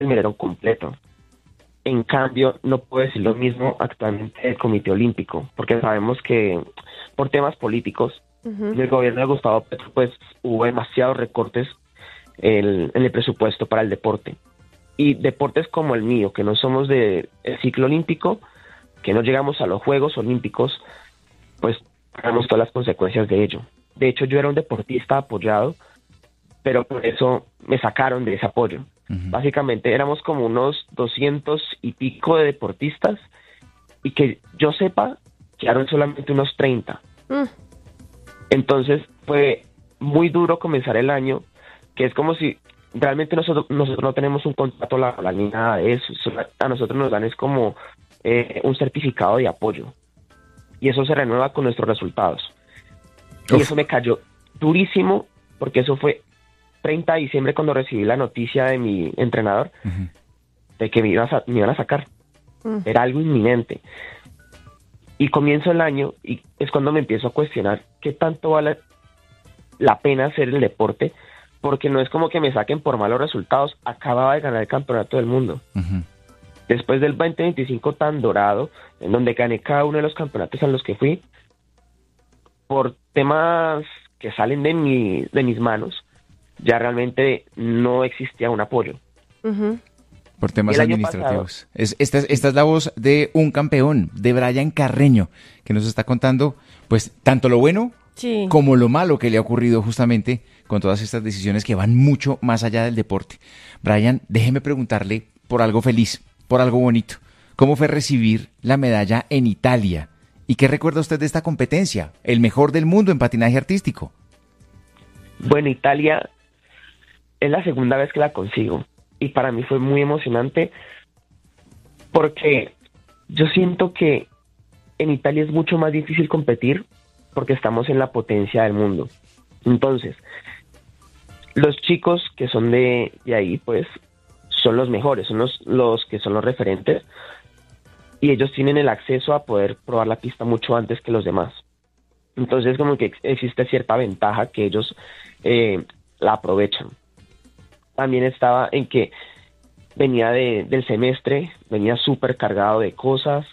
el medallón completo. En cambio, no puedo decir lo mismo actualmente del Comité Olímpico, porque sabemos que por temas políticos, en el gobierno de Gustavo Petro, pues hubo demasiados recortes en el presupuesto para el deporte. Y deportes como el mío, que no somos del ciclo olímpico, que no llegamos a los Juegos Olímpicos, pues pagamos todas las consecuencias de ello. De hecho, yo era un deportista apoyado, pero por eso me sacaron de ese apoyo. Básicamente éramos como unos 200 y pico de deportistas y que yo sepa, quedaron solamente unos 30. Entonces fue muy duro comenzar el año, que es como si realmente nosotros no tenemos un contrato laboral ni nada de eso. A nosotros nos dan es como un certificado de apoyo y eso se renueva con nuestros resultados. Y eso me cayó durísimo porque eso fue 30 de diciembre cuando recibí la noticia de mi entrenador de que me iban a sacar. Era algo inminente. Y comienzo el año y es cuando me empiezo a cuestionar qué tanto vale la pena hacer el deporte, porque no es como que me saquen por malos resultados. Acababa de ganar el campeonato del mundo. Después del 2025 tan dorado, en donde gané cada uno de los campeonatos a los que fui, por temas que salen de mis manos, ya realmente no existía un apoyo. Por temas administrativos. Esta es la voz de un campeón, de Bryan Carreño, que nos está contando pues tanto lo bueno como lo malo que le ha ocurrido justamente con todas estas decisiones que van mucho más allá del deporte. Bryan, déjeme preguntarle por algo feliz, por algo bonito. ¿Cómo fue recibir la medalla en Italia? ¿Y qué recuerda usted de esta competencia? El mejor del mundo en patinaje artístico. Bueno, Italia es la segunda vez que la consigo y para mí fue muy emocionante porque yo siento que en Italia es mucho más difícil competir porque estamos en la potencia del mundo. Entonces, los chicos que son de ahí, pues, son los mejores, son los que son los referentes y ellos tienen el acceso a poder probar la pista mucho antes que los demás. Entonces, como que existe cierta ventaja que ellos la aprovechan. También estaba en que venía del semestre, venía súper cargado de cosas.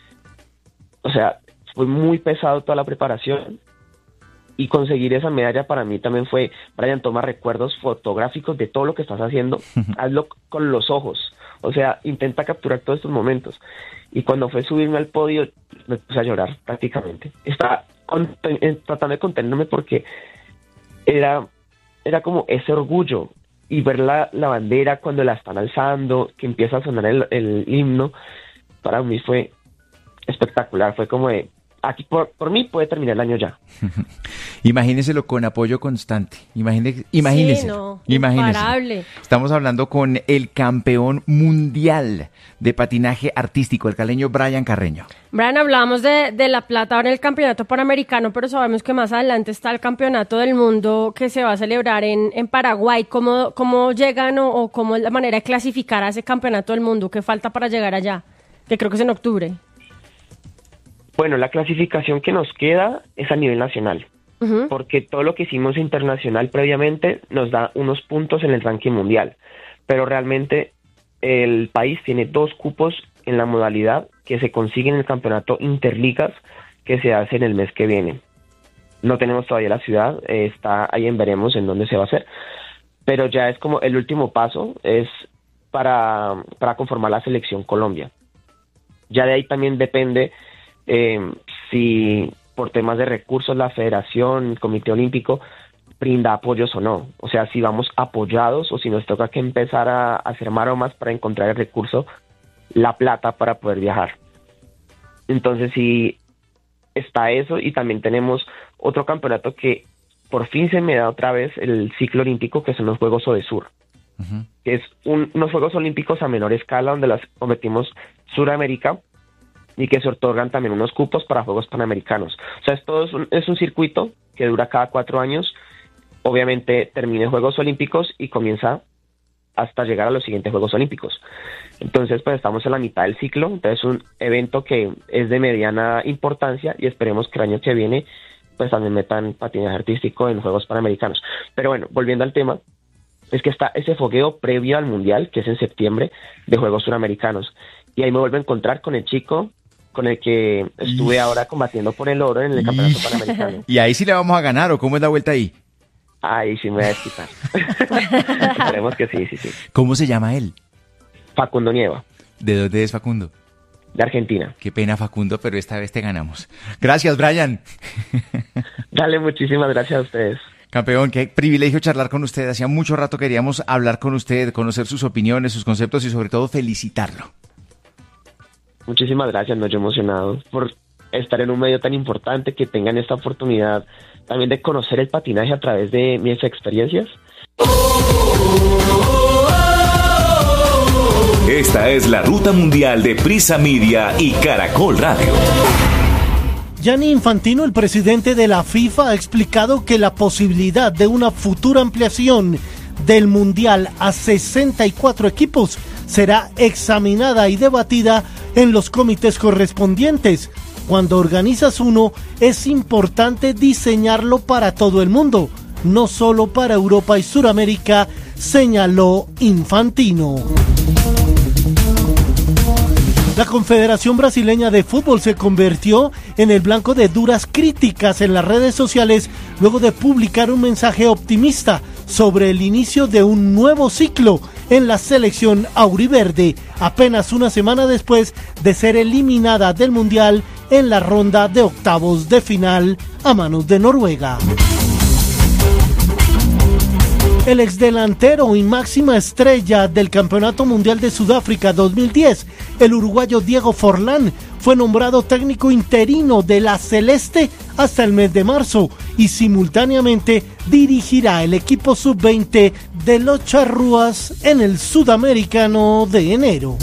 O sea, fue muy pesado toda la preparación. Y conseguir esa medalla para mí también fue, Bryan, toma recuerdos fotográficos de todo lo que estás haciendo. Hazlo con los ojos. O sea, intenta capturar todos estos momentos. Y cuando fue subirme al podio, me puse a llorar prácticamente. Estaba tratando de contenerme porque era como ese orgullo. Y ver la bandera cuando la están alzando, que empieza a sonar el himno, para mí fue espectacular. Fue como de, aquí por mí puede terminar el año ya. Imagíneselo con apoyo constante. Imagínese. Sí, no, imparable. Estamos hablando con el campeón mundial de patinaje artístico, el caleño Bryan Carreño. Bryan, hablábamos de la plata ahora en el campeonato panamericano, pero sabemos que más adelante está el campeonato del mundo que se va a celebrar en Paraguay. ¿Cómo llegan o cómo es la manera de clasificar a ese campeonato del mundo? ¿Qué falta para llegar allá? Que creo que es en octubre. Bueno, la clasificación que nos queda es a nivel nacional, porque todo lo que hicimos internacional previamente nos da unos puntos en el ranking mundial, pero realmente el país tiene 2 cupos en la modalidad que se consiguen en el campeonato Interligas que se hace en el mes que viene. No tenemos todavía la ciudad, está ahí en veremos en dónde se va a hacer, pero ya es como el último paso, es para conformar la selección Colombia. Ya de ahí también depende si por temas de recursos la federación, el Comité Olímpico brinda apoyos o no. O sea, si vamos apoyados o si nos toca que empezar a hacer maromas para encontrar el recurso, la plata para poder viajar. Entonces sí está eso y también tenemos otro campeonato que por fin se me da otra vez el ciclo olímpico, que son los Juegos ODESUR. Que es unos Juegos Olímpicos a menor escala donde las competimos Suramérica y que se otorgan también unos cupos para Juegos Panamericanos. O sea, es un circuito que dura cada 4 años. Obviamente termina en Juegos Olímpicos y comienza hasta llegar a los siguientes Juegos Olímpicos. Entonces, pues estamos en la mitad del ciclo. Entonces, es un evento que es de mediana importancia y esperemos que el año que viene pues también metan patinaje artístico en Juegos Panamericanos. Pero bueno, volviendo al tema, es que está ese fogueo previo al Mundial, que es en septiembre, de Juegos Suramericanos. Y ahí me vuelvo a encontrar con el chico con el que estuve ahora combatiendo por el oro en el Campeonato Panamericano. ¿Y ahí sí le vamos a ganar o cómo es la vuelta ahí? Ahí sí me voy a desquitar. Esperemos que sí. ¿Cómo se llama él? Facundo Nieva. ¿De dónde es Facundo? De Argentina. Qué pena, Facundo, pero esta vez te ganamos. Gracias, Brian. Dale, muchísimas gracias a ustedes. Campeón, qué privilegio charlar con usted. Hacía mucho rato queríamos hablar con usted, conocer sus opiniones, sus conceptos y sobre todo felicitarlo. Muchísimas gracias, yo emocionado por estar en un medio tan importante, que tengan esta oportunidad también de conocer el patinaje a través de mis experiencias. Esta es la Ruta Mundial de Prisa Media y Caracol Radio. Gianni Infantino, el presidente de la FIFA, ha explicado que la posibilidad de una futura ampliación del Mundial a 64 equipos será examinada y debatida en los comités correspondientes. Cuando organizas uno, es importante diseñarlo para todo el mundo, no solo para Europa y Sudamérica, señaló Infantino. La Confederación Brasileña de Fútbol se convirtió en el blanco de duras críticas en las redes sociales luego de publicar un mensaje optimista sobre el inicio de un nuevo ciclo en la selección auriverde, apenas una semana después de ser eliminada del Mundial en la ronda de octavos de final a manos de Noruega. El exdelantero y máxima estrella del Campeonato Mundial de Sudáfrica 2010, el uruguayo Diego Forlán, fue nombrado técnico interino de la Celeste hasta el mes de marzo y simultáneamente dirigirá el equipo sub-20 de los Charrúas en el Sudamericano de enero.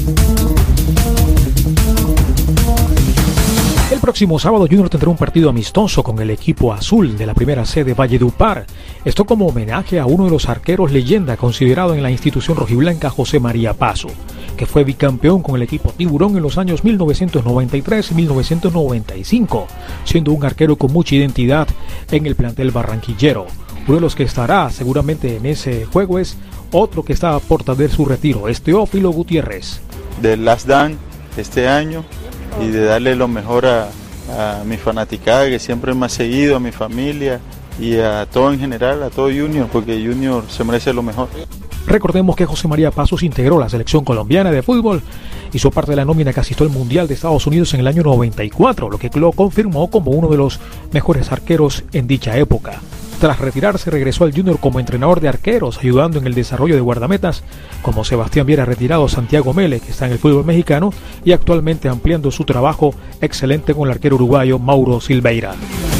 El próximo sábado Junior tendrá un partido amistoso con el equipo azul de la primera C de Valledupar. Esto como homenaje a uno de los arqueros leyenda considerado en la institución rojiblanca, José María Paso, que fue bicampeón con el equipo Tiburón en los años 1993 y 1995, siendo un arquero con mucha identidad en el plantel barranquillero. Uno de los que estará seguramente en ese juego es otro que está a puerta de su retiro, es Teófilo Gutiérrez. Del Last Dance este año y de darle lo mejor a mi fanaticada que siempre me ha seguido, a mi familia y a todo en general, a todo Junior, porque Junior se merece lo mejor. Recordemos que José María Pasos integró la selección colombiana de fútbol, hizo parte de la nómina que asistió al Mundial de Estados Unidos en el año 94, lo que lo confirmó como uno de los mejores arqueros en dicha época. Tras retirarse, regresó al Junior como entrenador de arqueros, ayudando en el desarrollo de guardametas, como Sebastián Viera retirado, Santiago Mele, que está en el fútbol mexicano, y actualmente ampliando su trabajo excelente con el arquero uruguayo Mauro Silveira.